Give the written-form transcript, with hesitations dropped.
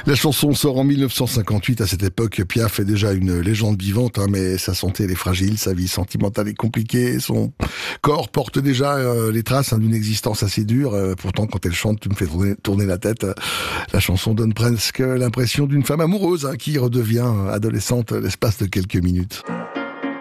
La chanson sort en 1958. À cette époque, Piaf est déjà une légende vivante, mais sa santé elle est fragile, sa vie sentimentale est compliquée, son corps porte déjà les traces d'une existence assez dure. Pourtant, quand elle chante, tu me fais tourner la tête. La chanson donne presque l'impression d'une femme amoureuse qui redevient adolescente l'espace de quelques minutes.